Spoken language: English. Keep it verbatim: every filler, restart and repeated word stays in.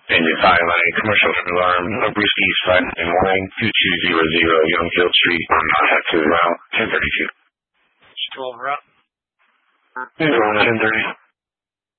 Engine five on a commercial alarm, Brewski's five nine one two two zero zero Youngfield Street on Manhattan, route ten thirty-two. twelve route. ten thirty.